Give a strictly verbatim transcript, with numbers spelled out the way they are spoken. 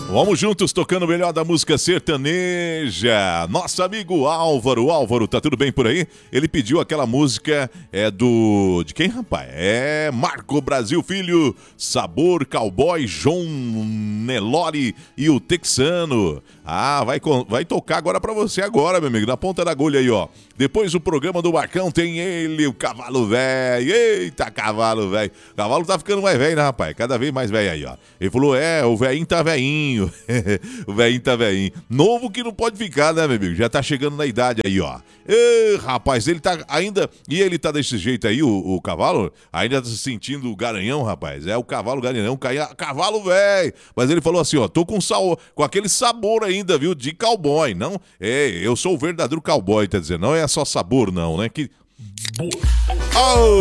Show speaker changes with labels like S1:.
S1: Vamos juntos tocando o melhor da música sertaneja. Nosso amigo Álvaro. Álvaro, tá tudo bem por aí? Ele pediu aquela música, é do... de quem, rapaz? É Marco Brasil Filho, Sabor Cowboy, João Nelore e o Texano. Ah, vai, vai tocar agora pra você agora, meu amigo, na ponta da agulha aí, ó. Depois do programa do Marcão tem ele, o Cavalo Velho. Eita, Cavalo Velho. O cavalo tá ficando mais velho, né, rapaz? Cada vez mais velho aí, ó. Ele falou, é, o velhinho tá velhinho. O velhinho tá velhinho. Novo que não pode ficar, né, meu amigo? Já tá chegando na idade aí, ó. Ei, rapaz, ele tá ainda... E ele tá desse jeito aí, o, o cavalo? Ainda tá se sentindo garanhão, rapaz. É o cavalo garanhão, caia... cavalo velho. Mas ele falou assim, ó, tô com, sal... com aquele sabor ainda, viu, de cowboy. Não, é, eu sou o verdadeiro cowboy, tá dizendo. Não é só sabor, não, né? Que... Oh!